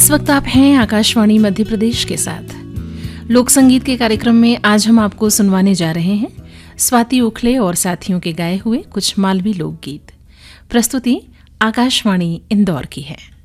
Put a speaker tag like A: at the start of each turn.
A: इस वक्त आप हैं आकाशवाणी मध्य प्रदेश के साथ। लोक संगीत के कार्यक्रम में आज हम आपको सुनवाने जा रहे हैं स्वाति ओखले और साथियों के गाए हुए कुछ मालवी लोकगीत। प्रस्तुति आकाशवाणी इंदौर की है।